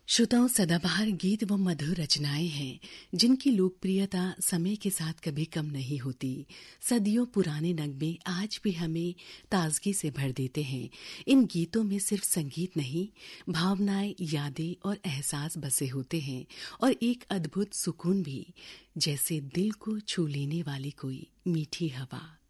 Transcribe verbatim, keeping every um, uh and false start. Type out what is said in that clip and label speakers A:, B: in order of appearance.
A: श्रोताओं, सदाबहार गीत व मधुर रचनाएं हैं जिनकी लोकप्रियता समय के साथ कभी कम नहीं होती। सदियों पुराने नगमे आज भी हमें ताजगी से भर देते हैं। इन गीतों में सिर्फ संगीत नहीं, भावनाएं, यादें और एहसास बसे होते हैं और एक अद्भुत सुकून भी, जैसे दिल को छू लेने वाली कोई मीठी हवा।